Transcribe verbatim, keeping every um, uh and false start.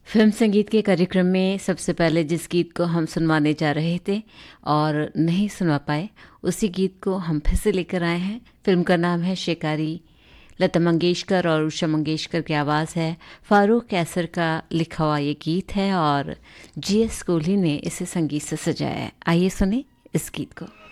Film संगीत के कार्यक्रम में सबसे पहले जिस गीत को हम सुनवाने जा रहे थे और नहीं सुनवा पाए, उसी गीत को हम फिर से लेकर आए हैं। फिल्म का नाम है शिकारी। लता मंगेशकर और उषा मंगेशकर की आवाज़ है। फारूक कैसर का लिखा हुआ ये गीत है और जी एस कोहली ने इसे संगीत से सजाया है। आइए सुने इस गीत को।